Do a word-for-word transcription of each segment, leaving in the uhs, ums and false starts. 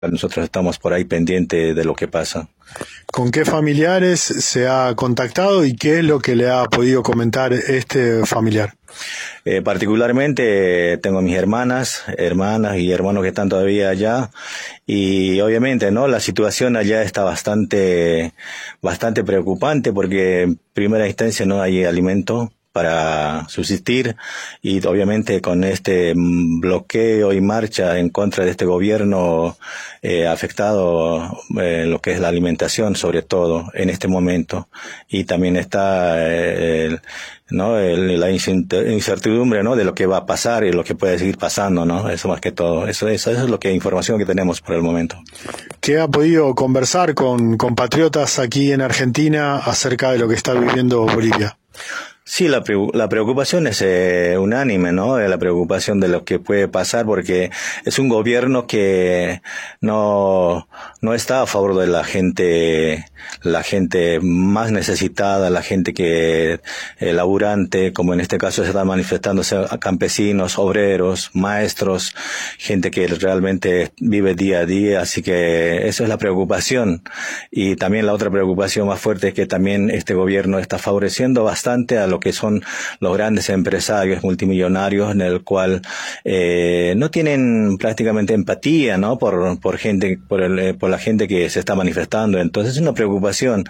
Nosotros estamos por ahí pendientes de lo que pasa. ¿Con qué familiares se ha contactado y qué es lo que le ha podido comentar este familiar? Eh, particularmente tengo mis hermanas, hermanas y hermanos que están todavía allá y obviamente, ¿no? La situación allá está bastante, bastante preocupante porque en primera instancia no hay alimento para subsistir y obviamente con este bloqueo y marcha en contra de este gobierno eh, afectado eh, lo que es la alimentación sobre todo en este momento y también está eh, el, no el, la incertidumbre no de lo que va a pasar y lo que puede seguir pasando, no eso más que todo eso, eso, eso es lo que información que tenemos por el momento. ¿Qué ha podido conversar con compatriotas aquí en Argentina acerca de lo que está viviendo Bolivia? Sí, la, la preocupación es eh, unánime, ¿no? La preocupación de lo que puede pasar porque es un gobierno que no, no está a favor de la gente, la gente más necesitada, la gente que, eh, laburante, como en este caso se están manifestándose a campesinos, obreros, maestros, gente que realmente vive día a día, así que eso es la preocupación. Y también la otra preocupación más fuerte es que también este gobierno está favoreciendo bastante a lo que son los grandes empresarios multimillonarios en el cual eh, no tienen prácticamente empatía, ¿no? Por por gente por el, por la gente que se está manifestando. Entonces es una preocupación.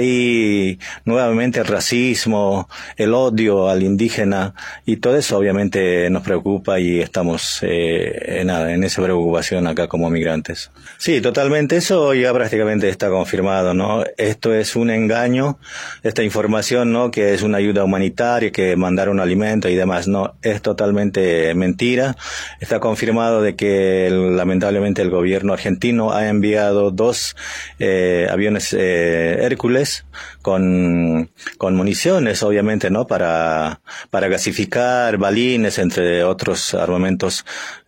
Hay nuevamente el racismo, el odio al indígena y todo eso obviamente nos preocupa y estamos eh, en, en esa preocupación acá como migrantes. Sí, totalmente. Eso ya prácticamente está confirmado, ¿no? Esto es un engaño, esta información, ¿no? Que es una ayuda humanitaria, que mandaron alimento y demás, no, es totalmente mentira. Está confirmado de que el, lamentablemente el gobierno argentino ha enviado dos eh, aviones eh, Hércules con con municiones, obviamente, no para para gasificar balines, entre otros armamentos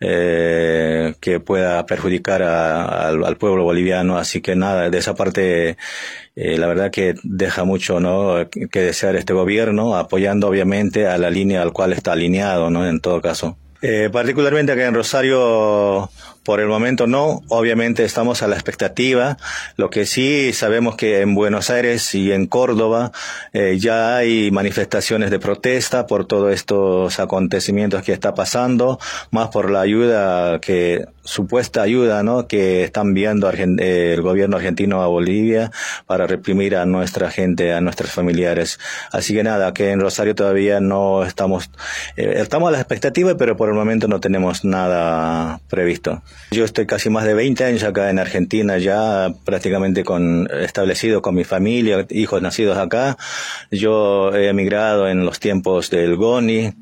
eh, que pueda perjudicar a, a, al, al pueblo boliviano. Así que nada, de esa parte Eh, la verdad que deja mucho, ¿no? que desear este gobierno, apoyando obviamente a la línea al cual está alineado, ¿no? En todo caso. Eh, particularmente acá en Rosario, por el momento no, obviamente estamos a la expectativa. Lo que sí sabemos que en Buenos Aires y en Córdoba eh, ya hay manifestaciones de protesta por todos estos acontecimientos que está pasando, más por la ayuda que supuesta ayuda, ¿no? que está enviando Argent- eh, el gobierno argentino a Bolivia para reprimir a nuestra gente, a nuestros familiares. Así que nada, que en Rosario todavía no estamos, eh, estamos a la expectativa, pero por el momento no tenemos nada previsto. Yo estoy casi más de veinte años acá en Argentina, ya prácticamente con, establecido con mi familia, hijos nacidos acá. Yo he emigrado en los tiempos del GONI.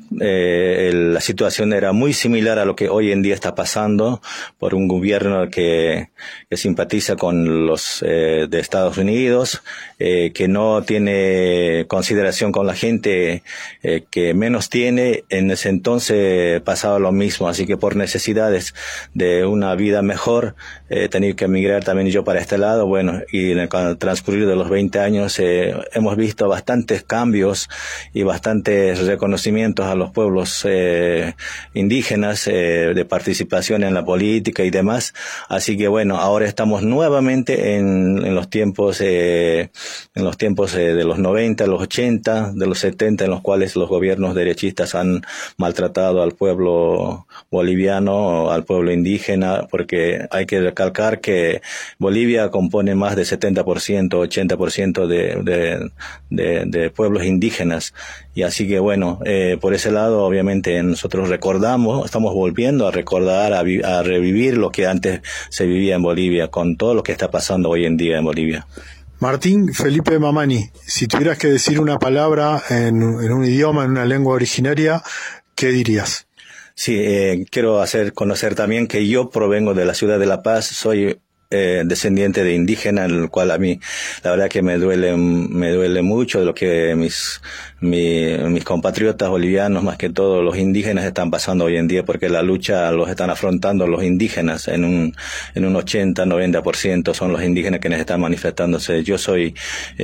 Eh, el, la situación era muy similar a lo que hoy en día está pasando por un gobierno que, que simpatiza con los eh, de Estados Unidos, eh, que no tiene consideración con la gente eh, que menos tiene. En ese entonces pasaba lo mismo, así que por necesidades de una vida mejor he tenido que emigrar también yo para este lado. Bueno, y en el, con el transcurrir de los veinte años eh, hemos visto bastantes cambios y bastantes reconocimientos a los pueblos eh, indígenas, eh, de participación en la política y demás. Así que bueno, ahora estamos nuevamente en, en los tiempos eh, en los tiempos eh, de los noventa, los ochenta, de los setenta, en los cuales los gobiernos derechistas han maltratado al pueblo boliviano, al pueblo indígena, porque hay que recalcar que Bolivia compone más de setenta por ciento, ochenta por ciento de, de, de, de pueblos indígenas. Y así que bueno, eh, por ese lado obviamente nosotros recordamos, estamos volviendo a recordar, a, vi- a revivir lo que antes se vivía en Bolivia, con todo lo que está pasando hoy en día en Bolivia. Martín Felipe Mamani, si tuvieras que decir una palabra en, en un idioma, en una lengua originaria, ¿qué dirías? Sí, eh, quiero hacer conocer también que yo provengo de la ciudad de La Paz, soy eh, descendiente de indígena, en el cual a mí la verdad que me duele me duele mucho de lo que mis mi, mis compatriotas bolivianos, más que todo los indígenas, están pasando hoy en día, porque la lucha los están afrontando los indígenas en un en un ochenta, noventa por ciento son los indígenas quienes están manifestándose. Yo soy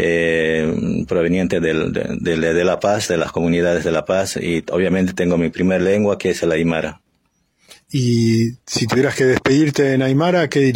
eh, proveniente del, de, de, de La Paz, de las comunidades de La Paz, y obviamente tengo mi primer lengua, que es el aymara. Y si tuvieras que despedirte en Aymara, ¿qué dirías?